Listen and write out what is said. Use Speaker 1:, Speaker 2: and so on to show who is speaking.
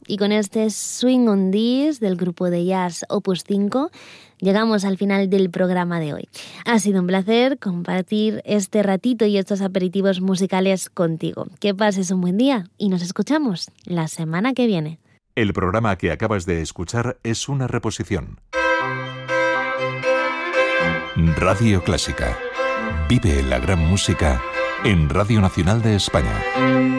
Speaker 1: Y con este Swing on This del grupo de jazz Opus 5 llegamos al final del programa de hoy. Ha sido un placer compartir este ratito y estos aperitivos musicales contigo. Que pases un buen día y nos escuchamos la semana que viene.
Speaker 2: El programa que acabas de escuchar es una reposición. Radio Clásica. Vive la gran música en Radio Nacional de España.